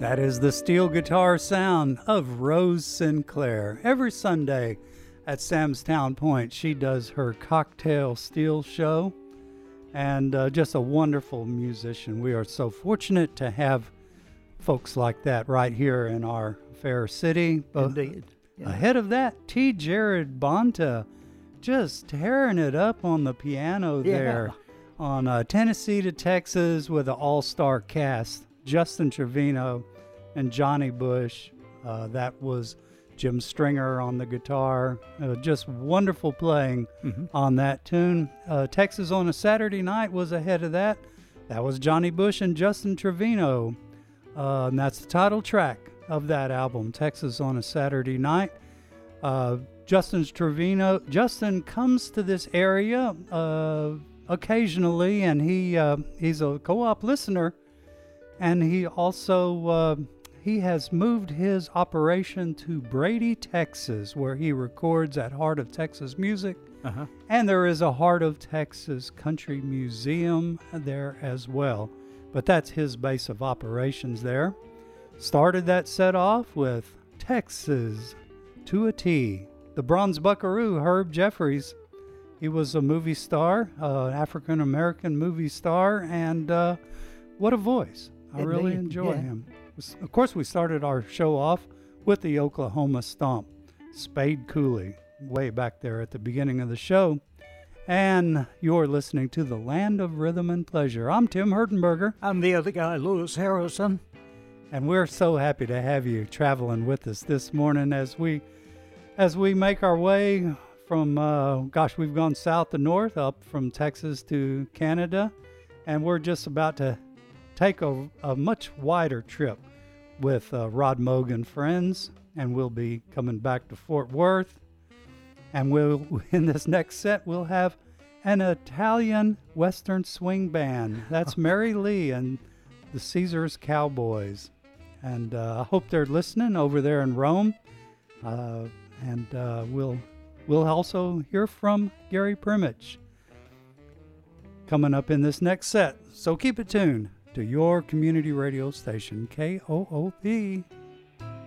That is the steel guitar sound of Rose Sinclair. Every Sunday at Sam's Town Point, she does her cocktail steel show, and just a wonderful musician. We are so fortunate to have folks like that right here in our fair city. Indeed. Yeah. Ahead of that, T. Jared Bonta just tearing it up on the piano there on Tennessee to Texas with an all-star cast. Justin Trevino and Johnny Bush. That was Jim Stringer on the guitar. Just wonderful playing on that tune. Texas on a Saturday Night was ahead of that. That was Johnny Bush and Justin Trevino. And that's the title track of that album, Texas on a Saturday Night. Justin comes to this area occasionally, and he's a co-op listener. And he also he has moved his operation to Brady, Texas, where he records at Heart of Texas Music. And there is a Heart of Texas Country Museum there as well. But that's his base of operations there. Started that set off with Texas to a T. The Bronze Buckaroo, Herb Jeffries. He was a movie star, African-American movie star, and what a voice. I really enjoy him. Of course, we started our show off with the Oklahoma Stomp, Spade Cooley, way back there at the beginning of the show. And you're listening to the Land of Rhythm and Pleasure. I'm Tim Hertenberger. I'm the other guy, Louis Harrison. And we're so happy to have you traveling with us this morning as we make our way from, we've gone south to north, up from Texas to Canada. And we're just about to take a much wider trip with Rod Moog and Friends, and we'll be coming back to Fort Worth. And in this next set, we'll have an Italian Western swing band. That's Mary Lee and the Caesars Cowboys. And I hope they're listening over there in Rome. And we'll also hear from Gary Primich coming up in this next set. So keep it tuned to your community radio station, KOOP.